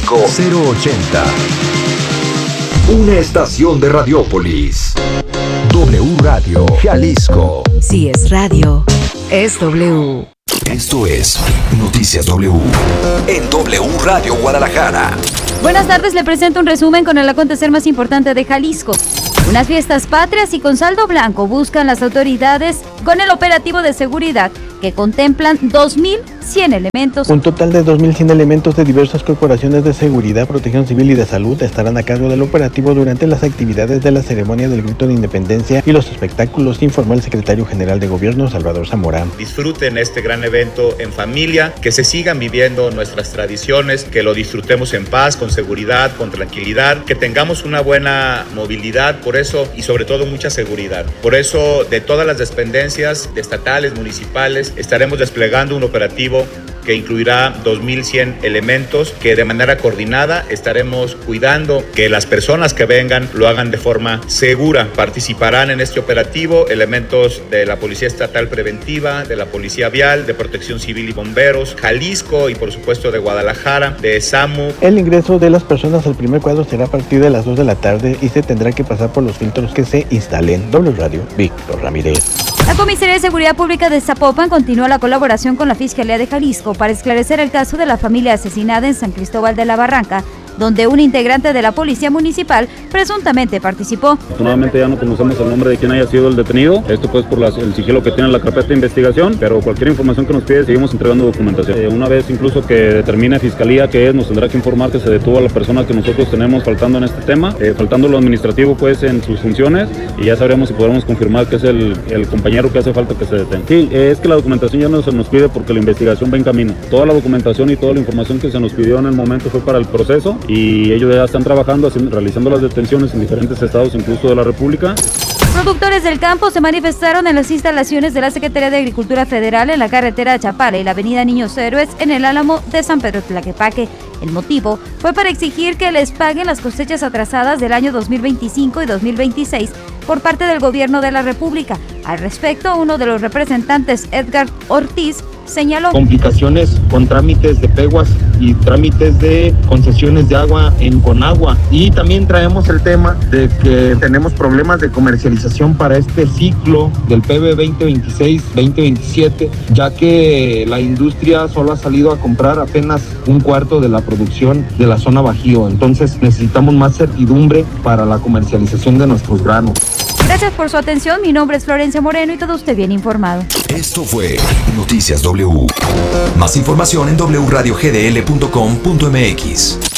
Jalisco 080. Una estación de Radiópolis. W Radio Jalisco. Si es radio, es W. Esto es Noticias W. En W Radio Guadalajara. Buenas tardes, le presento un resumen con el acontecer más importante de Jalisco. Unas fiestas patrias y con saldo blanco buscan las autoridades con el operativo de seguridad que contemplan 2.100 elementos. Un total de 2.100 elementos de diversas corporaciones de seguridad, protección civil y de salud estarán a cargo del operativo durante las actividades de la ceremonia del Grito de Independencia y los espectáculos, informó el secretario general de Gobierno, Salvador Zamora. Disfruten este gran evento en familia, que se sigan viviendo nuestras tradiciones, que lo disfrutemos en paz, con seguridad, con tranquilidad, que tengamos una buena movilidad, por eso, y sobre todo mucha seguridad. Por eso, de todas las dependencias estatales, municipales, estaremos desplegando un operativo que incluirá 2.100 elementos que de manera coordinada estaremos cuidando que las personas que vengan lo hagan de forma segura. Participarán en este operativo elementos de la Policía Estatal Preventiva, de la Policía Vial, de Protección Civil y Bomberos, Jalisco y por supuesto de Guadalajara, de SAMU. El ingreso de las personas al primer cuadro será a partir de las 2 de la tarde y se tendrá que pasar por los filtros que se instalen. W Radio, Víctor Ramírez. La Comisaría de Seguridad Pública de Zapopan continúa la colaboración con la Fiscalía de Jalisco para esclarecer el caso de la familia asesinada en San Cristóbal de la Barranca, donde un integrante de la Policía Municipal presuntamente participó. Afortunadamente ya no conocemos el nombre de quién haya sido el detenido, esto pues por el sigilo que tiene la carpeta de investigación, pero cualquier información que nos pide seguimos entregando documentación. Una vez incluso que determine Fiscalía qué es, nos tendrá que informar que se detuvo a la persona que nosotros tenemos faltando en este tema, faltando lo administrativo pues en sus funciones, y ya sabremos si podremos confirmar que es el compañero que hace falta que se detenga. Sí, es que la documentación ya no se nos pide porque la investigación va en camino. Toda la documentación y toda la información que se nos pidió en el momento fue para el proceso, y ellos ya están trabajando, realizando las detenciones en diferentes estados, incluso de la República. Productores del campo se manifestaron en las instalaciones de la Secretaría de Agricultura Federal en la carretera Chapala y la avenida Niños Héroes en el Álamo de San Pedro Tlaquepaque. El motivo fue para exigir que les paguen las cosechas atrasadas del año 2025 y 2026 por parte del Gobierno de la República. Al respecto, uno de los representantes, Edgar Ortiz, señaló complicaciones con trámites de peguas y trámites de concesiones de agua en Conagua, y también traemos el tema de que tenemos problemas de comercialización para este ciclo del PB 2026-2027, ya que la industria solo ha salido a comprar apenas un cuarto de la producción de la zona Bajío. Entonces necesitamos más certidumbre para la comercialización de nuestros granos. Gracias por su atención, mi nombre es Florencia Moreno y todo usted bien informado. Esto fue Noticias W. Más información en wradiogdl.com.mx.